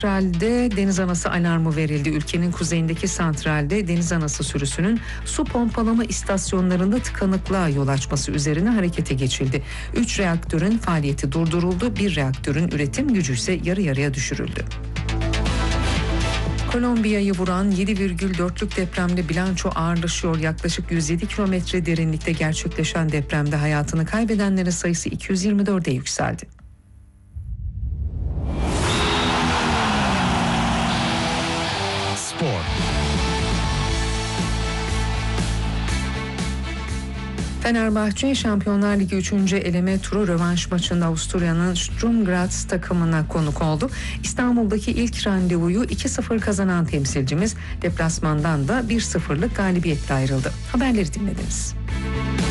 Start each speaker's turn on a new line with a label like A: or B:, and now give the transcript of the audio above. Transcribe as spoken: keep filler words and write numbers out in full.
A: Santralde deniz anası alarmı verildi. Ülkenin kuzeyindeki santralde deniz anası sürüsünün su pompalama istasyonlarında tıkanıklığa yol açması üzerine harekete geçildi. üç reaktörün faaliyeti durduruldu. Bir reaktörün üretim gücü ise yarı yarıya düşürüldü. Kolombiya'yı vuran yedi virgül dörtlük depremde bilanço ağırlaşıyor. Yaklaşık yüz yedi kilometre derinlikte gerçekleşen depremde hayatını kaybedenlerin sayısı iki yüz yirmi dörde yükseldi.
B: Spor.
A: Fenerbahçe Şampiyonlar Ligi üçüncü eleme turu rövanş maçında Avusturya'nın Sturm Graz takımına konuk oldu. İstanbul'daki ilk randevuyu iki sıfır kazanan temsilcimiz deplasmandan da bir sıfırlık galibiyetle ayrıldı. Haberleri dinlediniz.